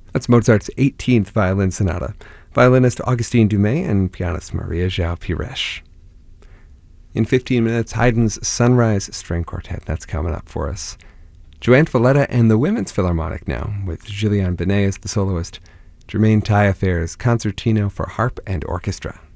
That's Mozart's 18th Violin Sonata. Violinist Augustine Dumay and pianist Maria João Pires. In 15 minutes, Haydn's Sunrise String Quartet. That's coming up for us. Joanne Valletta and the Women's Philharmonic now, with Julian Benet as the soloist. Germaine Taillefer's Concertino for Harp and Orchestra.